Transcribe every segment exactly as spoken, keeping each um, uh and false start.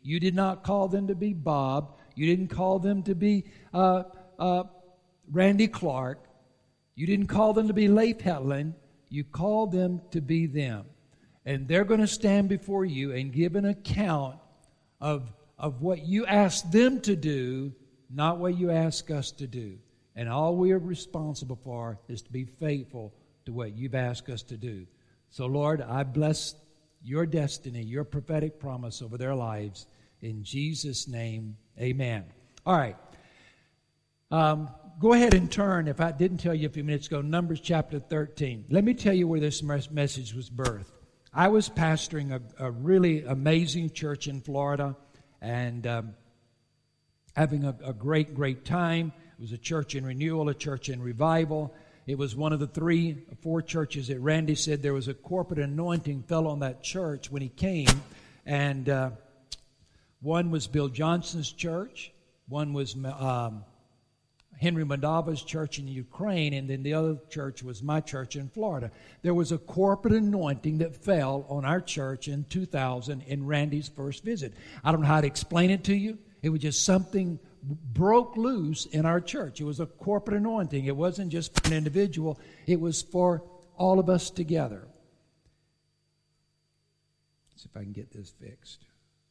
You did not call them to be Bob. You didn't call them to be uh, uh, Randy Clark. You didn't call them to be Leif Hetland. You called them to be them. And they're going to stand before you and give an account of, of what you asked them to do, not what you ask us to do. And all we are responsible for is to be faithful to what you've asked us to do. So, Lord, I bless your destiny, your prophetic promise over their lives. In Jesus' name, amen. All right. Um, go ahead and turn, if I didn't tell you a few minutes ago, Numbers chapter thirteen. Let me tell you where this message was birthed. I was pastoring a, a really amazing church in Florida and um, having a, a great, great time. It was a church in renewal, a church in revival. It was one of the three, four churches that Randy said there was a corporate anointing fell on that church when he came. And uh, one was Bill Johnson's church. One was um, Henry Madava's church in Ukraine. And then the other church was my church in Florida. There was a corporate anointing that fell on our church in two thousand in Randy's first visit. I don't know how to explain it to you. It was just something broke loose in our church. It was a corporate anointing. It wasn't just for an individual. It was for all of us together. Let's see if I can get this fixed.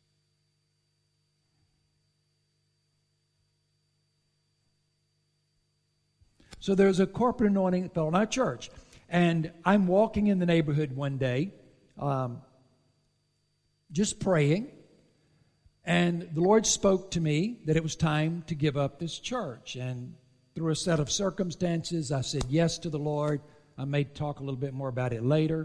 So there's a corporate anointing that fell on our church. And I'm walking in the neighborhood one day, um, just praying. And the Lord spoke to me that it was time to give up this church. And through a set of circumstances, I said yes to the Lord. I may talk a little bit more about it later.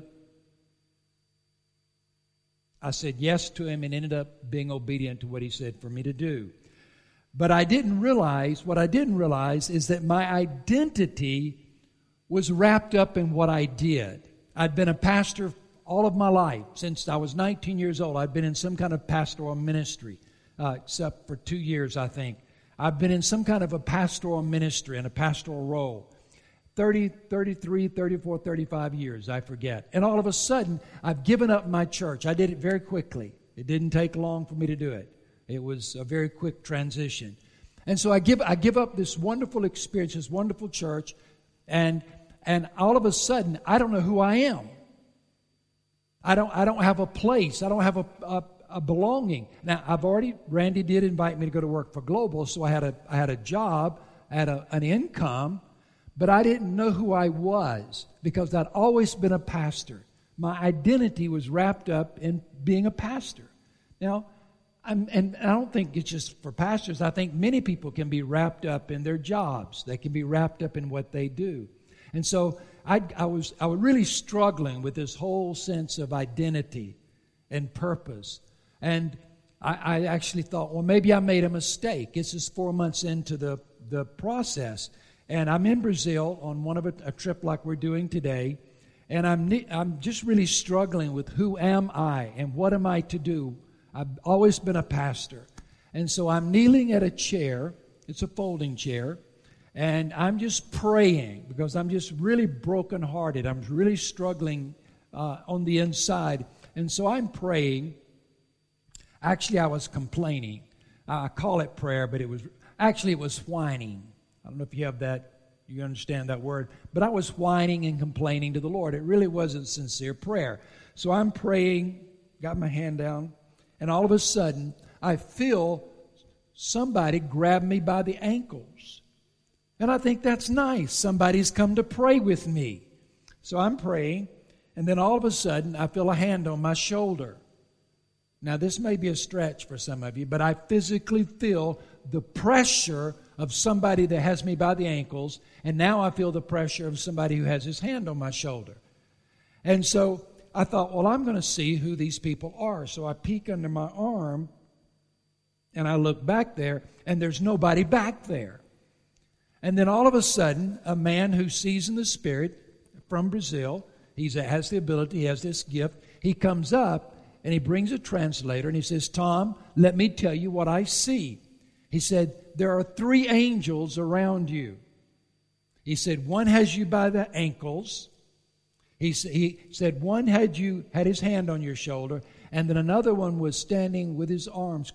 I said yes to Him and ended up being obedient to what He said for me to do. But I didn't realize, what I didn't realize is that my identity was wrapped up in what I did. I'd been a pastor all of my life. Since I was nineteen years old, I've been in some kind of pastoral ministry, uh, except for two years, I think. I've been in some kind of a pastoral ministry and a pastoral role. thirty, thirty-three, thirty-four, thirty-five years, I forget. And all of a sudden, I've given up my church. I did it very quickly. It didn't take long for me to do it. It was a very quick transition. And so I give I give up this wonderful experience, this wonderful church, and and all of a sudden, I don't know who I am. I don't I don't have a place. I don't have a, a, a belonging. Now, I've already, Randy did invite me to go to work for Global, so I had a I had a job, I had a, an income, but I didn't know who I was because I'd always been a pastor. My identity was wrapped up in being a pastor. Now, I'm, and I don't think it's just for pastors. I think many people can be wrapped up in their jobs. They can be wrapped up in what they do. And so I, I was I was really struggling with this whole sense of identity and purpose. And I, I actually thought, well, maybe I made a mistake. This is four months into the, the process. And I'm in Brazil on one of a, a trip like we're doing today. And I'm I'm just really struggling with who am I and what am I to do. I've always been a pastor. And so I'm kneeling at a chair. It's a folding chair. And I'm just praying because I'm just really brokenhearted. I'm really struggling uh, on the inside. And so I'm praying. Actually, I was complaining. I call it prayer, but it was actually it was whining. I don't know if you have that, you understand that word. But I was whining and complaining to the Lord. It really wasn't sincere prayer. So I'm praying, got my hand down. And all of a sudden, I feel somebody grab me by the ankles. And I think that's nice. Somebody's come to pray with me. So I'm praying, and then all of a sudden, I feel a hand on my shoulder. Now, this may be a stretch for some of you, but I physically feel the pressure of somebody that has me by the ankles, and now I feel the pressure of somebody who has his hand on my shoulder. And so I thought, well, I'm going to see who these people are. So I peek under my arm, and I look back there, and there's nobody back there. And then all of a sudden, a man who sees in the Spirit from Brazil, he has the ability, he has this gift, he comes up, and he brings a translator, and he says, Tom, let me tell you what I see. He said, there are three angels around you. He said, one has you by the ankles. He, he said one had you had his hand on your shoulder, and then another one was standing with his arms